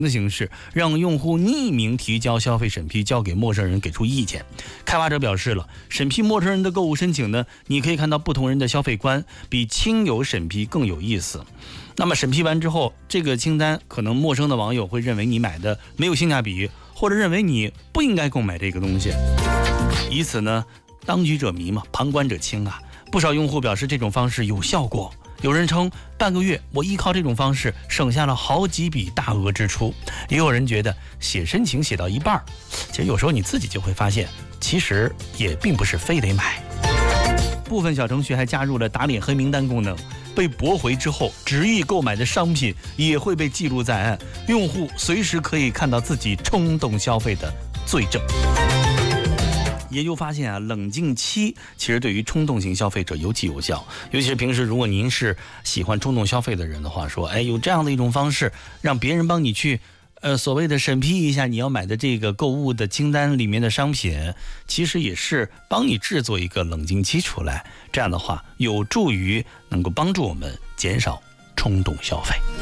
的形式，让用户匿名提交消费审批，交给陌生人给出意见。开发者表示了，审批陌生人的购物申请呢，你可以看到不同人的消费观，比亲友审批更有意思。那么审批完之后，这个清单可能陌生的网友会认为你买的没有性价比，或者认为你不应该购买这个东西。以此呢，当局者迷嘛，旁观者清啊。不少用户表示这种方式有效果。有人称半个月我依靠这种方式省下了好几笔大额支出，也有人觉得写申请写到一半，其实有时候你自己就会发现，其实也并不是非得买。部分小程序还加入了打脸黑名单功能，被驳回之后，执意购买的商品也会被记录在案，用户随时可以看到自己冲动消费的罪证。研究发现啊，冷静期其实对于冲动型消费者尤其有效，尤其是平时如果您是喜欢冲动消费的人的话，说有这样的一种方式，让别人帮你去所谓的审批一下你要买的这个购物的清单里面的商品，其实也是帮你制作一个冷静期出来，这样的话有助于能够帮助我们减少冲动消费。